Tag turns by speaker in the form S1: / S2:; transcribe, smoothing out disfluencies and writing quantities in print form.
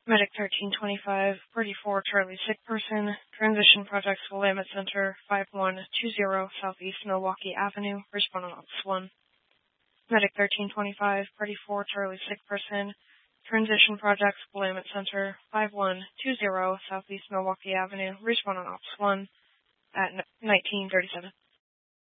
S1: Medic 1325, Party 4, Charlie, sick person. Transition Projects, Willamette Center, 5120 Southeast Milwaukee Avenue. Respond on Ops 1. Medic 1325, Party 4, Charlie, sick person. Transition Projects, Willamette Center, 5120 Southeast Milwaukee Avenue. Respond on Ops 1 at 1937.